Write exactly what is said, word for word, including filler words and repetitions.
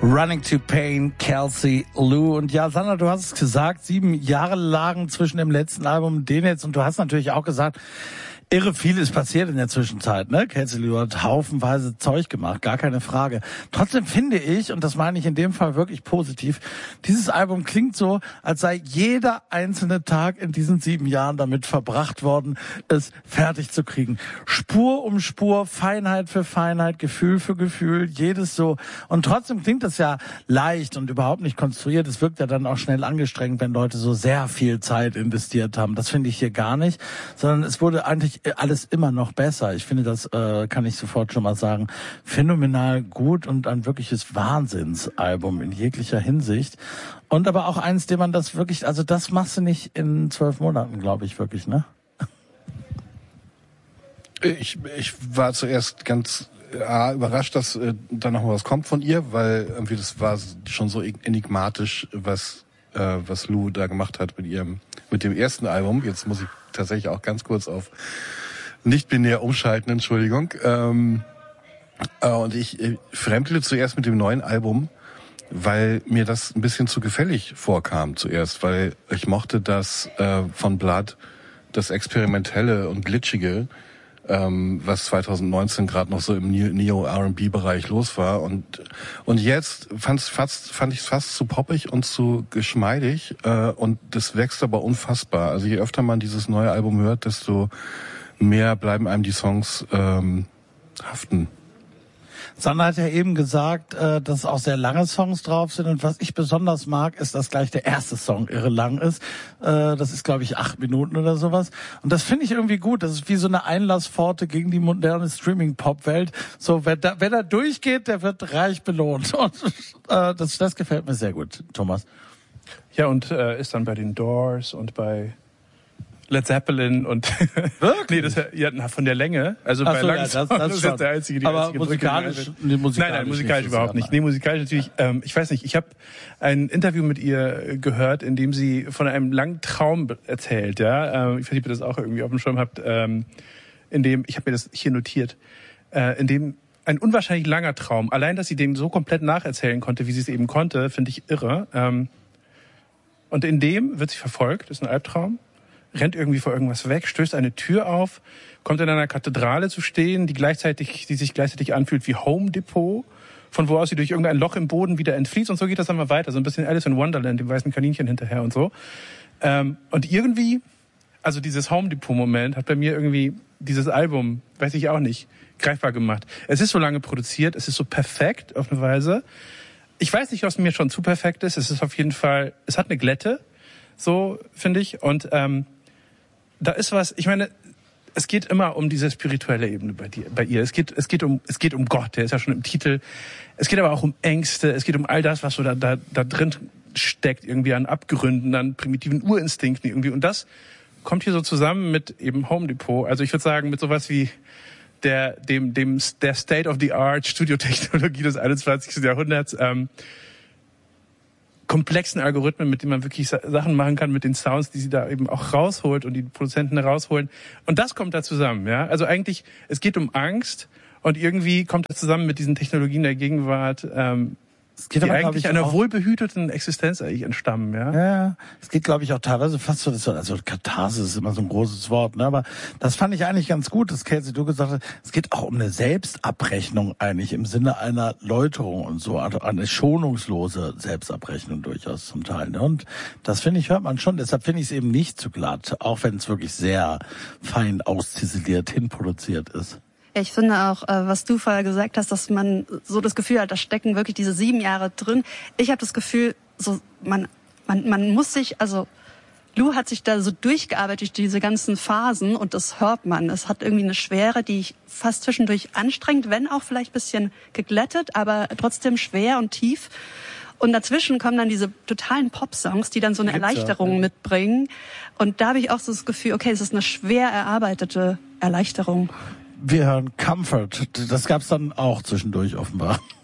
Running to Pain, Kelsey Lou. Und ja, Sandra, du hast es gesagt, sieben Jahre lagen zwischen dem letzten Album und dem jetzt. Und du hast natürlich auch gesagt, irre viel ist passiert in der Zwischenzeit, ne? Kelsey Lou hat haufenweise Zeug gemacht, gar keine Frage. Trotzdem finde ich, und das meine ich in dem Fall wirklich positiv, dieses Album klingt so, als sei jeder einzelne Tag in diesen sieben Jahren damit verbracht worden, es fertig zu kriegen. Spur um Spur, Feinheit für Feinheit, Gefühl für Gefühl, jedes so. Und trotzdem klingt das ja leicht und überhaupt nicht konstruiert. Es wirkt ja dann auch schnell angestrengt, wenn Leute so sehr viel Zeit investiert haben. Das finde ich hier gar nicht, sondern es wurde eigentlich alles immer noch besser. Ich finde, das äh, kann ich sofort schon mal sagen, phänomenal gut und ein wirkliches Wahnsinnsalbum in jeglicher Hinsicht. Und aber auch eins, dem man das wirklich, also das machst du nicht in zwölf Monaten, glaube ich, wirklich, ne? Ich, ich war zuerst ganz ja, überrascht, dass äh, da noch was kommt von ihr, weil irgendwie das war schon so enigmatisch, was äh, was Lou da gemacht hat mit ihrem mit dem ersten Album. Jetzt muss ich tatsächlich auch ganz kurz auf nicht-binär umschalten, Entschuldigung. Ähm, äh, und ich äh, fremdelte zuerst mit dem neuen Album, weil mir das ein bisschen zu gefällig vorkam zuerst, weil ich mochte das äh, von Blood, das Experimentelle und Glitschige, ähm, was zwanzig neunzehn gerade noch so im Neo-R and B-Bereich los war. Und und jetzt fand's fast, fand ich es fast zu poppig und zu geschmeidig. Äh, und das wächst aber unfassbar. Also je öfter man dieses neue Album hört, desto mehr bleiben einem die Songs ähm, haften. Sandra hat ja eben gesagt, äh, dass auch sehr lange Songs drauf sind. Und was ich besonders mag, ist, dass gleich der erste Song irre lang ist. Äh, das ist, glaube ich, acht Minuten oder sowas. Und das finde ich irgendwie gut. Das ist wie so eine Einlasspforte gegen die moderne Streaming-Pop-Welt. So, wer da, wer da durchgeht, der wird reich belohnt. Und äh, das, das gefällt mir sehr gut, Thomas. Ja, und äh, ist dann bei den Doors und bei Led Zeppelin und wirklich? Nee, das ja von der Länge, also Ach bei so, langen ja, das, Songs, das, das ist jetzt der einzige, die aber einzige musikalisch, Brücke, nee, musikalisch, nein, nein, musikalisch nicht überhaupt so nicht. Nee, musikalisch natürlich, ähm, ich weiß nicht, ich habe ein Interview mit ihr gehört, in dem sie von einem langen Traum erzählt, ja, ähm, ich weiß nicht, ob ihr das auch irgendwie auf dem Schirm habt, ähm, in dem, ich habe mir das hier notiert, äh, in dem ein unwahrscheinlich langer Traum, allein, dass sie den so komplett nacherzählen konnte, wie sie es eben konnte, finde ich irre, ähm, und in dem wird sie verfolgt, das ist ein Albtraum, rennt irgendwie vor irgendwas weg, stößt eine Tür auf, kommt in einer Kathedrale zu stehen, die gleichzeitig, die sich gleichzeitig anfühlt wie Home Depot, von wo aus sie durch irgendein Loch im Boden wieder entfließt, und so geht das dann mal weiter, so ein bisschen Alice in Wonderland, dem weißen Kaninchen hinterher und so. Ähm, und irgendwie, also dieses Home Depot Moment hat bei mir irgendwie dieses Album, weiß ich auch nicht, greifbar gemacht. Es ist so lange produziert, es ist so perfekt auf eine Weise. Ich weiß nicht, was mir schon zu perfekt ist, es ist auf jeden Fall, es hat eine Glätte, so finde ich, und ähm, da ist was, ich meine, es geht immer um diese spirituelle Ebene bei dir, bei ihr. Es geht, es geht um, es geht um Gott, der ist ja schon im Titel. Es geht aber auch um Ängste, es geht um all das, was so da, da, da drin steckt, irgendwie an Abgründen, an primitiven Urinstinkten irgendwie. Und das kommt hier so zusammen mit eben Home Depot. Also ich würde sagen, mit sowas wie der, dem, dem, der State-of-the-Art Studiotechnologie des einundzwanzigsten Jahrhunderts, ähm, komplexen Algorithmen, mit denen man wirklich Sachen machen kann, mit den Sounds, die sie da eben auch rausholt und die Produzenten rausholen. Und das kommt da zusammen, ja. Also eigentlich, es geht um Angst und irgendwie kommt das zusammen mit diesen Technologien der Gegenwart, ähm, es geht die aber, eigentlich einer auch wohlbehüteten Existenz eigentlich entstammen, ja. Ja, es geht, glaube ich, auch teilweise fast so, also Katharsis ist immer so ein großes Wort, ne, aber das fand ich eigentlich ganz gut, dass Kelsey, du gesagt hast, es geht auch um eine Selbstabrechnung eigentlich im Sinne einer Läuterung und so, also eine schonungslose Selbstabrechnung durchaus zum Teil, ne, und das finde ich, hört man schon, deshalb finde ich es eben nicht zu glatt, auch wenn es wirklich sehr fein ausziseliert hinproduziert ist. Ja, ich finde auch, äh, was du vorher gesagt hast, dass man so das Gefühl hat, da stecken wirklich diese sieben Jahre drin. Ich habe das Gefühl, so man man man muss sich, also Lou hat sich da so durchgearbeitet durch diese ganzen Phasen und das hört man. Es hat irgendwie eine Schwere, die ich fast zwischendurch anstrengend, wenn auch vielleicht ein bisschen geglättet, aber trotzdem schwer und tief. Und dazwischen kommen dann diese totalen Pop-Songs, die dann so eine Erleichterung mitbringen. Und da habe ich auch so das Gefühl, okay, es ist eine schwer erarbeitete Erleichterung. Wir hören Comfort. Das gab's dann auch zwischendurch offenbar.